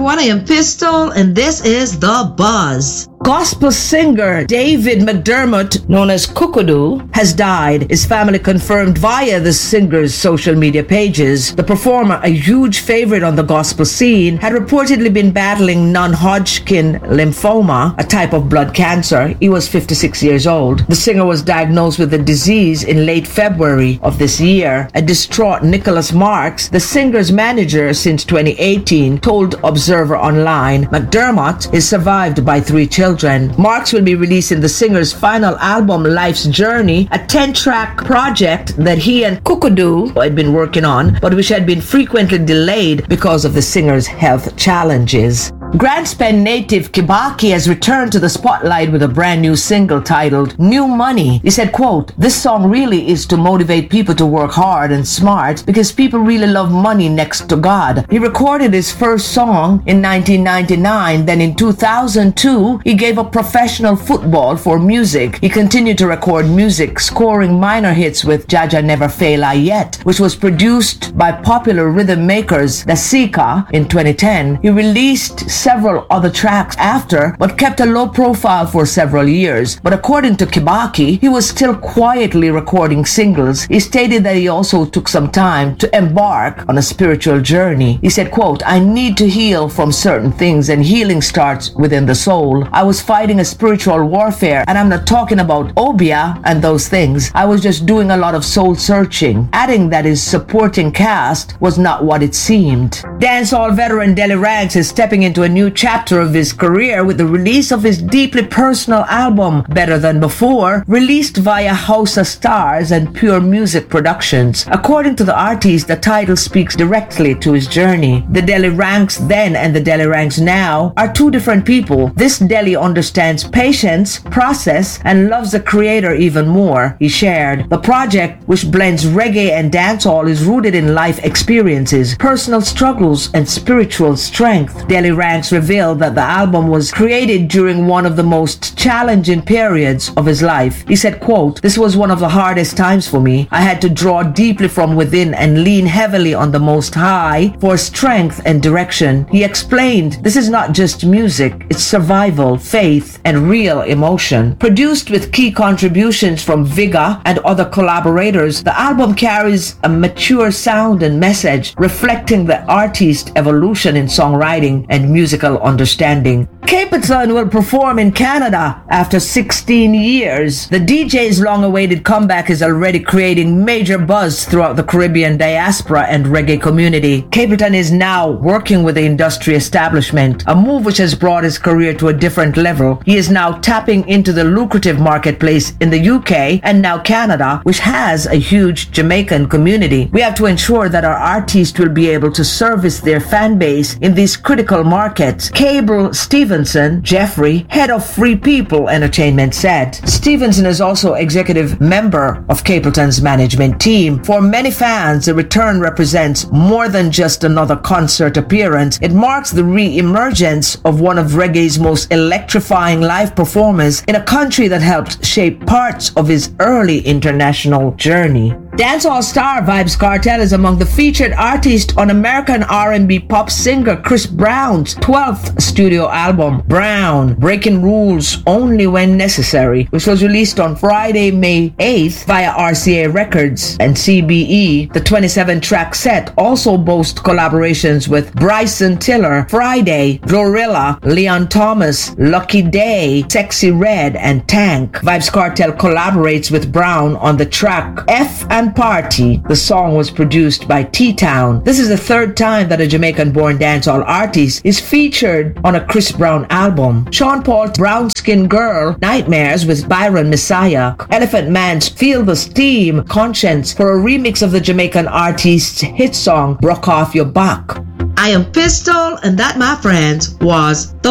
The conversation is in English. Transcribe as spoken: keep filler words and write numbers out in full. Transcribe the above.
everyone. I am Pistol, and this is The Buzz. Gospel singer David McDermott, known as Kukudu, has died. His family confirmed via the singer's social media pages. The performer, a huge favorite on the gospel scene, had reportedly been battling non-Hodgkin lymphoma, a type of blood cancer. He was fifty-six years old. The singer was diagnosed with the disease in late February of this year. A distraught Nicholas Marks, the singer's manager since twenty eighteen, told Observer Online, McDermott is survived by three children. Marks will be releasing the singer's final album, Life's Journey, a ten-track project that he and Kukudu had been working on, but which had been frequently delayed because of the singer's health challenges. Grants Pen native Kibaki has returned to the spotlight with a brand new single titled New Money. He said, quote, "This song really is to motivate people to work hard and smart because people really love money next to God." He recorded his first song in nineteen ninety-nine. Then in two thousand two, he gave up professional football for music. He continued to record music, scoring minor hits with Jaja Never Fail I Yet, which was produced by popular rhythm makers The Sika in twenty ten. He released several other tracks after, but kept a low profile for several years. But according to Kibaki, he was still quietly recording singles. He stated that he also took some time to embark on a spiritual journey. He said, quote, "I need to heal from certain things, and healing starts within the soul. I was fighting a spiritual warfare, and I'm not talking about Obia and those things. I was just doing a lot of soul searching," adding that his supporting cast was not what it seemed. Dancehall veteran Delly Ranks is stepping into a new chapter of his career with the release of his deeply personal album, Better Than Before, released via House of Stars and Pure Music Productions. According to the artist, the title speaks directly to his journey. The Delly Ranks then and the Delly Ranks now are two different people. This Delly understands patience, process, and loves the creator even more, he shared. The project, which blends reggae and dancehall, is rooted in life experiences, personal struggles, and spiritual strength. Delly Ranks revealed that the album was created during one of the most challenging periods of his life. He said, quote, "This was one of the hardest times for me. I had to draw deeply from within and lean heavily on the Most High for strength and direction." He explained, "This is not just music, it's survival, faith, and real emotion." Produced with key contributions from Viga and other collaborators, the album carries a mature sound and message reflecting the artist's evolution in songwriting and musical understanding. Capleton will perform in Canada after sixteen years. The D J's long-awaited comeback is already creating major buzz throughout the Caribbean diaspora and reggae community. Capleton is now working with the industry establishment, a move which has brought his career to a different level. He is now tapping into the lucrative marketplace in the U K and now Canada, which has a huge Jamaican community. We have to ensure that our artists will be able to service their fan base in these critical markets, Cable Stevenson, Jeffrey, head of Free People Entertainment, said. Stevenson is also executive member of Capleton's management team. For many fans, the return represents more than just another concert appearance. It marks the re-emergence of one of reggae's most electrifying live performers in a country that helped shape parts of his early international journey. Dancehall star Vybz Kartel is among the featured artists on American R and B pop singer Chris Brown's twelfth studio album, Brown, Breaking Rules Only When Necessary, which was released on Friday, May eighth via R C A Records and C B E. The twenty-seven track set also boasts collaborations with Bryson Tiller, Friday, Glorilla, Leon Thomas, Lucky Day, Sexy Red, and Tank. Vybz Kartel collaborates with Brown on the track F and Party. The song was produced by T-Town. This is the third time that a Jamaican-born dancehall artist is featured on a Chris Brown album. Sean Paul, Brown Skin Girl, Nightmares with Byron Messiah, Elephant Man's Feel the Steam, Conscience for a remix of the Jamaican artist's hit song Broke Off Your Back. I am Pistol, and that, my friends, was the